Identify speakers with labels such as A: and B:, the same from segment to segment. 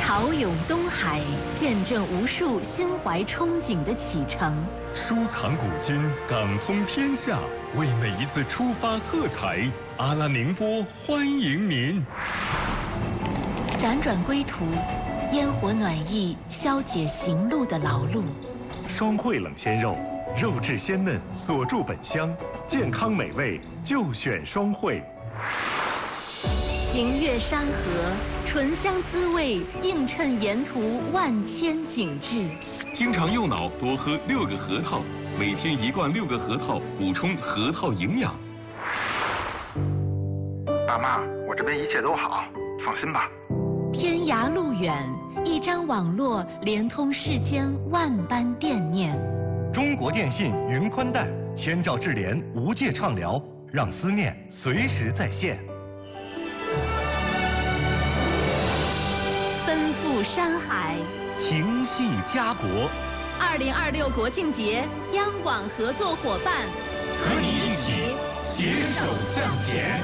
A: 豪勇东海，见证无数心怀憧憬的启程。
B: 收藏古今，港通天下，为每一次出发喝彩。阿拉宁波欢迎您。
A: 辗转归途，烟火暖意消解行路的劳碌。
B: 双汇冷鲜肉，肉质鲜嫩，锁住本香，健康美味就选双汇。
A: 行越山河，醇香滋味映衬沿途万千景致。
C: 经常右脑多喝6个核桃，每天1罐6个核桃，补充核桃营养。
D: 爸妈，我这边一切都好，放心吧。
A: 天涯路远，一张网络连通世间万般惦念。
E: 中国电信云宽带，千兆智联无界畅聊，让思念随时在线。
A: 奔赴山海，
E: 情系家国。
A: 2026国庆节，央广合作伙伴，
E: 和你一起携手向前。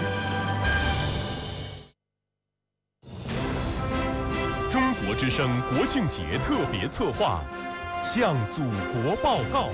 B: 中国之声国庆节特别策划，向祖国报告。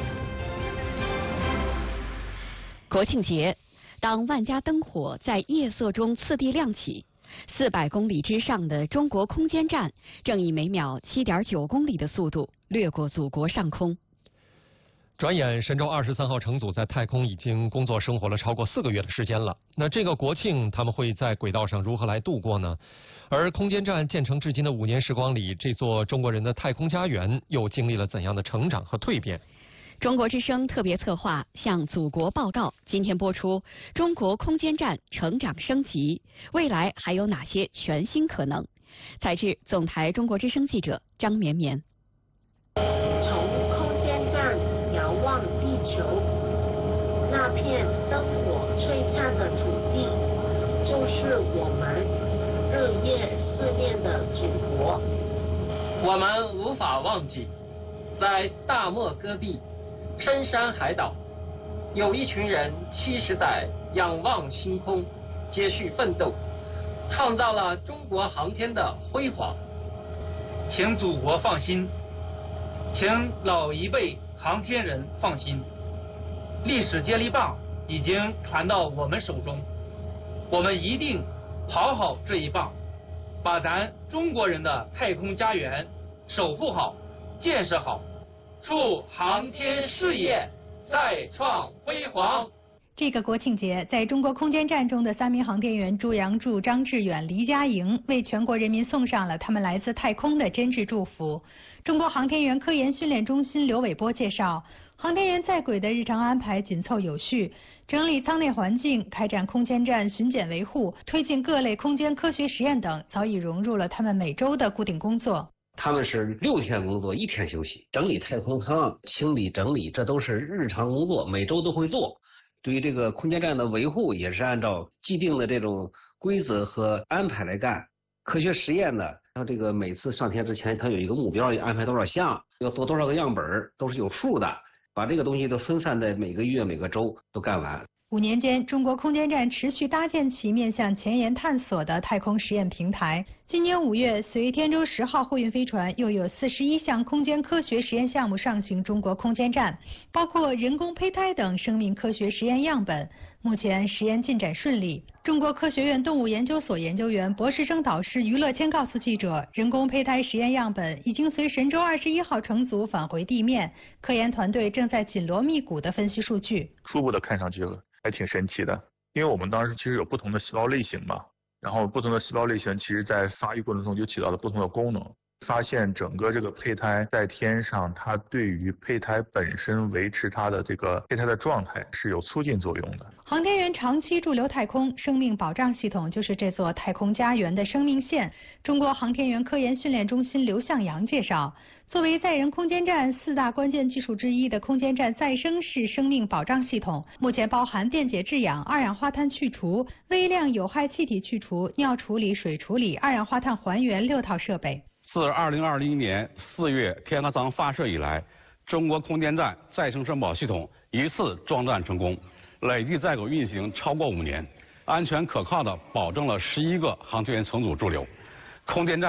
F: 国庆节，当万家灯火在夜色中次第亮起，400公里之上的中国空间站正以每秒7.9公里的速度掠过祖国上空。
G: 转眼神舟23号乘组在太空已经工作生活了超过4个月的时间了。那这个国庆他们会在轨道上如何来度过呢？而空间站建成至今的5年时光里，这座中国人的太空家园又经历了怎样的成长和蜕变？
F: 中国之声特别策划向祖国报告，今天播出中国空间站成长升级，未来还有哪些全新可能？采自总台中国之声记者张绵绵。
H: 从空间站遥望地球，那片灯火璀璨的土地，就是我们日夜思念的祖国。
I: 我们无法忘记，在大漠戈壁、深山海岛，有一群人70载仰望星空，接续奋斗，创造了中国航天的辉煌。
J: 请祖国放心，请老一辈航天人放心，历史接力棒已经传到我们手中，我们一定跑好这一棒，把咱中国人的太空家园守护好、建设好，祝航天事业再创辉煌。
K: 这个国庆节，在中国空间站中的3名航天员朱杨柱、张志远、黎佳莹为全国人民送上了他们来自太空的真挚祝福。中国航天员科研训练中心刘伟波介绍，航天员在轨的日常安排紧凑有序，整理舱内环境，开展空间站巡检维护，推进各类空间科学实验等，早已融入了他们每周的固定工作。
L: 他们是6天工作，1天休息，整理太空舱、清理整理，这都是日常工作，每周都会做。对于这个空间站的维护，也是按照既定的这种规则和安排来干。科学实验呢，它这个每次上天之前，它有一个目标，要安排多少项，要做多少个样本，都是有数的。把这个东西都分散在每个月、每个周都干完。
K: 5年间，中国空间站持续搭建起面向前沿探索的太空实验平台。今年5月，随天舟10号货运飞船又有41项空间科学实验项目上行中国空间站，包括人工胚胎等生命科学实验样本。目前实验进展顺利。中国科学院动物研究所研究员、博士生导师于乐谦告诉记者，人工胚胎实验样本已经随神舟21号乘组返回地面，科研团队正在紧锣密鼓地分析数据。
M: 初步的看上去还挺神奇的，因为我们当时其实有不同的细胞类型嘛，然后不同的细胞类型其实在发育过程中就起到了不同的功能。发现整个这个胚胎在天上，它对于胚胎本身维持它的这个胚胎的状态是有促进作用的。
K: 航天员长期驻留太空，生命保障系统就是这座太空家园的生命线。中国航天员科研训练中心刘向阳介绍，作为载人空间站4大关键技术之一的空间站再生式生命保障系统，目前包含电解制氧、二氧化碳去除、微量有害气体去除、尿处理、水处理、二氧化碳还原6套设备。
N: 自2020年4月天河舱发射以来，中国空间站再生生保系统一次装站成功，累计在轨运行超过5年，安全可靠地保证了11个航天员乘组驻留。空间站